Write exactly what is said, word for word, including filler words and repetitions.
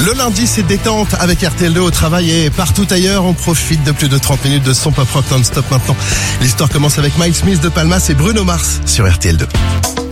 Le lundi, c'est détente avec R T L deux au travail et partout ailleurs. On profite de plus de trente minutes de son pop rock non-stop maintenant. L'histoire commence avec Miles Smith de Palmas et Bruno Mars sur R T L deux.